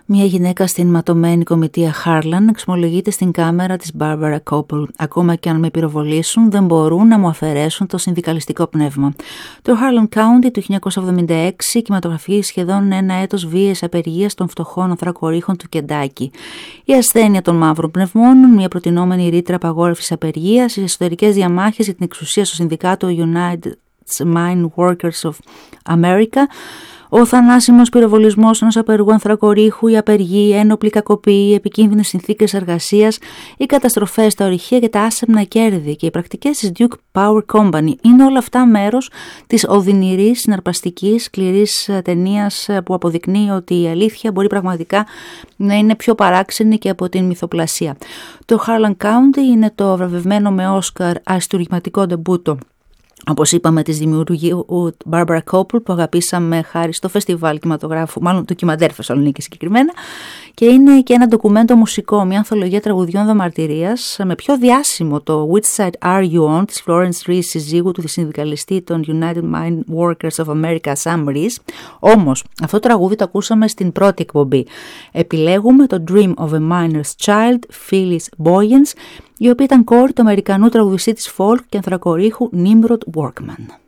Μια γυναίκα στην ματωμένη κομιτεία Harlan εξομολογείται στην κάμερα της Barbara Koppel. Ακόμα και αν με πυροβολήσουν, δεν μπορούν να μου αφαιρέσουν το συνδικαλιστικό πνεύμα. Το Harlan County του 1976 κινηματογραφεί σχεδόν ένα έτος βίαιης απεργίας των φτωχών ανθρακορίχων του Κεντάκι. Η ασθένεια των μαύρων πνευμόνων, μια προτινόμενη ρήτρα απαγόρευσης απεργίας, οι εσωτερικές διαμάχες για την εξουσία στο Συνδικάτο United Mine Workers of America, ο θανάσιμος πυροβολισμός ενός απεργού ανθρακορίχου, η απεργία, η ένοπλη κακοποίηση, οι επικίνδυνες συνθήκες εργασίας, οι καταστροφές στα ορυχεία και τα άσεμνα κέρδη και οι πρακτικές της Duke Power Company. Είναι όλα αυτά μέρος της οδυνηρής, συναρπαστικής, σκληρής ταινίας που αποδεικνύει ότι η αλήθεια μπορεί πραγματικά να είναι πιο παράξενη και από την μυθοπλασία. Το Harlan County είναι το βραβευμένο με Όσκαρ αστουργηματικό ντεμπούτο, όπως είπαμε, της δημιουργού Barbara Koppel, που αγαπήσαμε χάρη στο φεστιβάλ κινηματογράφου, μάλλον ντοκιμαντέρ Θεσσαλονίκη συγκεκριμένα, και είναι και ένα ντοκουμέντο μουσικό, μια ανθολογία τραγουδιών δαμαρτυρίας, με πιο διάσημο το Which Side Are You On της Florence Reese, συζύγου του συνδικαλιστή των United Mine Workers of America, Sam Reese. Όμως, αυτό το τραγούδι το ακούσαμε στην πρώτη εκπομπή. Επιλέγουμε το Dream of a Miner's Child, Phyllis Boyens, η οποία ήταν κόρη του Αμερικανού τραγουδιστή της folk και ανθρακορίχου Nimrod Workman.